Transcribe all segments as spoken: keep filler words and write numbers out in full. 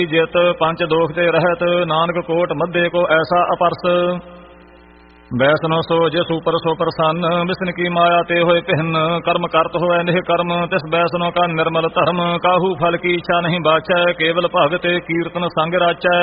ਜਿਤ ਪੰਜ ਦੋਖ ਤੇ ਰਹਿਤ ਨਾਨਕ ਕੋਟ ਮੱਧੇ ਕੋ ਐਸਾ ਅਪਰਸ ਬੈਸਨੋ ਸੋ ਜੇ ਸੁਪਰ ਸੋ ਪ੍ਰਸੰਨ ਵਿਸ਼ਨ ਕੀ ਮਾਇਆ ਤੇ ਹੋਏ ਪਹਿਨ ਕਰਮ ਕਰਤ ਹੋਏ ਨਿਹ ਕਰਮ ਤਿਸ ਬੈਸਨੋ ਕਾ ਨਿਰਮਲ ਧਰਮ ਕਾਹੂ ਫਲ ਕੀ ਇੱਛਾ ਨਹੀਂ ਬਾਚੈ ਕੇਵਲ ਭਗਤ ਕੀਰਤਨ ਸੰਗ ਰਾਚੈ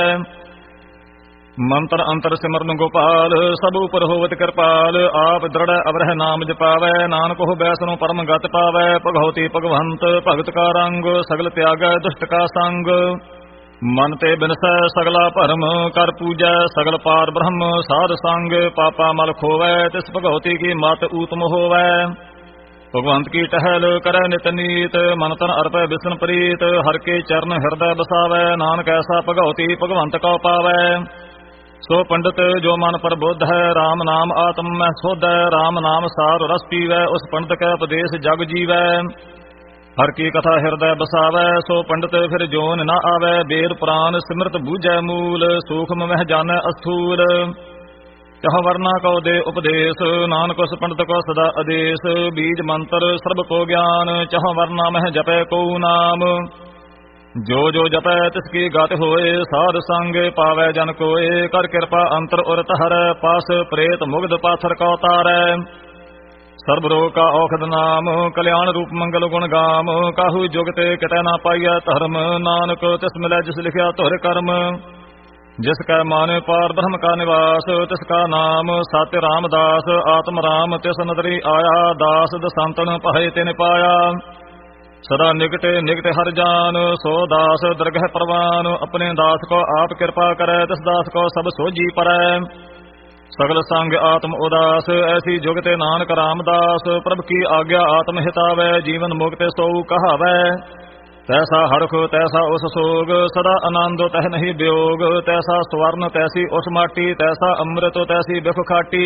ਮੰਤਰ ਅੰਤਰ ਸਿਮਰਨ ਗੋਪਾਲ ਸਭ ਉਪਰ ਹੋਵਤ ਕਿਰਪਾਲ ਆਪ ਦ੍ਰਿੜ ਅਵਰਹ ਨਾਮ ਜਪਾਵੈ ਨਾਨਕ ਹੋ ਬੈਸਨੋ ਪਰਮ ਗਤ ਪਾਵੈ ਭਗਉਤੀ ਭਗਵੰਤ ਭਗਤ ਕਾ ਰੰਗ ਸਗਲ ਤਿਆਗੈ ਦੁਸ਼ਟ ਕਾ ਸੰਗ ਮਨ ਤੇ ਬਿਨਸੈ ਸਗਲਾ ਭਰਮ ਕਰ ਪੂਜੈ ਸਗਲ ਪਾਰ ਬ੍ਰਹਮ ਸਾਧ ਸੰਗ ਪਾਪਾ ਮਲ ਖੋਵੈ ਤਿਸ ਭਗਉਤੀ ਕੀ ਮਤ ਊਤਮ ਹੋਵੈ ਭਗਵੰਤ ਕੀ ਟਹਿਲ ਕਰੈ ਨਿਤ ਨੀਤ ਮਨ ਤਨ ਅਰਪੈ ਬਿਸਨ ਪ੍ਰੀਤ ਹਰ ਕੇ ਚਰਨ ਹਿਰਦੈ ਬਸਾਵੈ ਨਾਨਕ ਐਸਾ ਭਗਉਤੀ ਭਗਵੰਤ ਕਉ ਪਾਵੈ ਸੋ ਪੰਡਤ ਜੋ ਮਨ ਪ੍ਰਬੁੱਧ ਹੈ RAM ਨਾਮ ਆਤਮ ਮਹਿ ਸੋਧੈ RAM ਨਾਮ ਸਾਰ ਰਸ ਪੀਵੈ ਉਸ ਪੰਡਤ ਕੈ ਉਪਦੇਸ਼ ਜਗ ਜੀਵੈ ਹਰ ਕੀ ਕਥਾ ਹਿਰਦੈ ਬਸਾਵੈ ਸੋ ਪੰਡਤ ਫਿਰ ਜੋਨ ਨਾ ਆਵੈ ਬੇਦ ਪ੍ਰਾਨ ਸਿਮਰਤ ਬੂਝੈ ਮੂਲ ਸੂਖਮ ਮਹਿ ਜਾਣੈ ਅਸਥੂਲ ਚਾਹ ਵਰਨਾ ਕਉ ਦੇ ਉਪਦੇਸ਼ ਨਾਨਕ ਉਸ ਪੰਡਤ ਕੋ ਸਦਾ ਆਦੇਸ਼ ਬੀਜ ਮੰਤਰ ਸਰਬ ਕੋ ਗਿਆਨ ਚਾਹ ਵਰਨਾ ਮਹਿ ਜਪੈ ਕਉ ਨਾਮ ਜੋ ਜੋ ਜਪੈ ਤਿਸ ਕੀ ਗਤ ਹੋਏ ਸਾਧ ਸੰਗ ਪਾਵੈ ਜਨ ਕੋਏ ਕਰ ਕਿਰਪਾ ਅੰਤਰ ਉਰ ਧਰੈ ਪਾਸ ਪ੍ਰੇਤ ਮੁਗਧ ਪਾਥਰ ਕਉ ਤਾਰੈ ਸਰਬ ਰੋਗ ਕਾ ਔਖਦ ਨਾਮ ਕਲਿਆਣ ਰੂਪ ਮੰਗਲ ਗੁਣ ਗਾਮ ਕਾਹੂ ਜੁਗ ਤੇ ਕਿਤੈ ਨਾ ਪਾਈਐ ਧਰਮ ਨਾਨਕ ਤਿਸ ਮਿਲੈ ਜਿਸ ਲਿਖਿਆ ਧੁਰ ਕਰਮ ਜਿਸ ਕੈ ਮਾਨਿ ਪਾਰ ਬ੍ਰਹਮ ਕਾ ਨਿਵਾਸ ਤਿਸ ਕਾ ਨਾਮ ਸਤਿ ਰਾਮਦਾਸ ਆਤਮ ਰਾਮ ਤਿਸ ਨਦਰੀ ਆਇਆ ਦਾਸ ਦਸੰਤਨ ਪਹੈ ਤਿਨ ਪਾਇਆ ਸਦਾ ਨਿਕਟੇ ਨਿਕਟੇ ਹਰ ਜਾਨ ਸੋ ਦਾਸ ਦਰਗਹਿ ਪ੍ਰਵਾਨ ਆਪਣੇ ਦਾਸ ਕੋ ਆਪ ਕਿਰਪਾ ਕਰੈ ਤਿਸ ਦਾਸ ਕੋ ਸਭ ਸੋਝੀ ਪਰੈ ਸਗਲ ਸੰਗ ਆਤਮ ਉਦਾਸ ਐਸੀ ਜੁਗ ਤੇ ਨਾਨਕ ਰਾਮਦਾਸ ਪ੍ਰਭ ਕੀ ਆਗਿਆ ਆਤਮ ਹਿਤਾਵੈ ਜੀਵਨ ਮੁਕਤ ਸੋ ਕਹਾਵੈ ਤੈਸਾ ਹਰਖ ਤੈਸਾ ਉਸ ਸੋਗ ਸਦਾ ਆਨੰਦ ਤਹਿ ਨਹੀਂ ਵਿਯੋਗ ਤੈਸਾ ਸਵਰਨ ਤੈਸੀ ਉਸ ਮਾਟੀ ਤੈਸਾ ਅੰਮ੍ਰਿਤ ਤੈਸੀ ਬਿਖ ਖਾਟੀ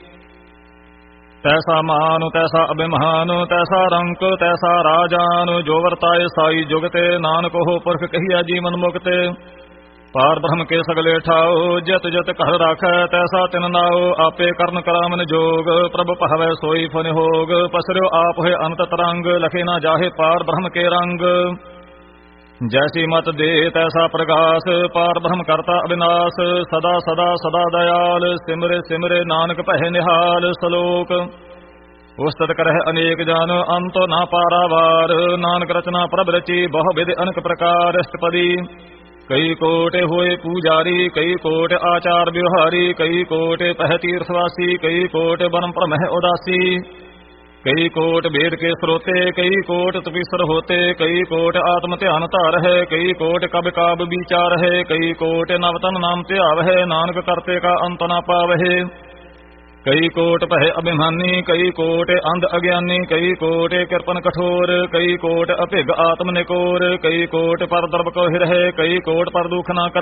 ਤੈਸਾ ਮਾਨ ਤੈਸਾ ਅਭਿਮਾਨ ਤੈਸਾ ਰੰਕ ਤੈਸਾ ਰਾਜਾਨ ਜੋ ਵਰਤਾਏ ਸਾਈ ਜੁਗ ਤੇ ਨਾਨਕ ਹੋ ਪੁਰਖ ਕਹੀਆ ਜੀਵਨ ਮੁਕਤ ਪਾਰ ਬ੍ਰਹਮ ਕੇ ਸਗਲੇ ਠਾਓ ਜਿਤ ਜਿਤ ਘਰ ਰਾਖੈ ਤੈਸਾ ਤਿਨ ਨਾਓ ਆਪੇ ਕਰਨ ਕਰਾਮਨ ਜੋਗ ਪ੍ਰਭ ਭਾਵੈ ਸੋਈ ਫਨ ਹੋਗ ਪਸਰਿਓ ਆਪ ਹੋਏ ਅਨੰਤ ਤਰੰਗ ਲਖੇ ਨਾ ਜਾਹੇ ਪਾਰ ਬ੍ਰਹਮ ਕੇ ਰੰਗ ਜੈਸੀ ਮਤ ਦੇ ਤੈਸਾ ਪ੍ਰਗਾਸ ਪਾਰ ਬ੍ਰਹਮ ਕਰਤਾ ਅਬਿਨਾਸ਼ ਸਦਾ ਸਦਾ ਸਦਾ ਦਇਆਲ ਸਿਮਰੇ ਸਿਮਰੇ ਨਾਨਕ ਭੈ ਨਿਹਾਲ ਸਲੋਕ ਉਸਤਤ ਕਰਹਿ ਅਨੇਕ ਜਨ ਅੰਤੋ ਨਾ ਪਾਰਾਵਾਰ ਨਾਨਕ ਰਚਨਾ ਪ੍ਰਭ ਰਚੀ ਬਹੁ ਵਿਧ ਅਨਕ ਪ੍ਰਕਾਰ ਅਸ਼ਟਪਦੀ ਕਈ ਕੋਟੇ ਹੋਏ ਪੂਜਾਰੀ ਕਈ ਕੋਟ ਆਚਾਰ ਵਿਵਹਾਰੀ ਕਈ ਕੋਟੇ ਪਹਿ ਤੀਰਥਵਾਸੀ ਕਈ ਕੋਟ ਬਰਮ ਭ੍ਰਮਹਿ ਉਦਾਸੀ ਕਈ ਕੋਟ ਵੇਦ ਕੇ ਸਰੋਤੇ ਕਈ ਕੋਟ ਤਪੀਸਰ ਹੋਤੇ ਕਈ ਕੋਟ ਆਤਮ ਧਿਆਨ ਧਾਰ ਹੈ ਕਈ ਕੋਟ ਕਬ ਕਾਬ ਵਿਚਾਰ ਹੈ ਕਈ ਕੋਟ ਨਵਤਨ ਨਾਮ ਧਿਆਵ ਹੈ ਨਾਨਕ ਕਰਤੇ ਕਾ ਅੰਤ ਨਾ ਪਾਵਹਿ ਕਈ ਕੋਟ ਪਹਿ ਅਭਿਮਾਨੀ ਕਈ ਕੋਟ ਅੰਧ ਅਗਿਆਨੀ ਕਈ ਕੋਟ ਕਿਰਪਨ ਕਠੋਰ ਕਈ ਕੋਟ ਅਭਿਗ ਆਤਮ ਨਿਕੋਰ ਕਈ ਕੋਟ ਪਰ ਦਰਬ ਕੋ ਹਿਰਹਿ ਕਈ ਕੋਟ ਪਰ ਦੁਖ ਨਾ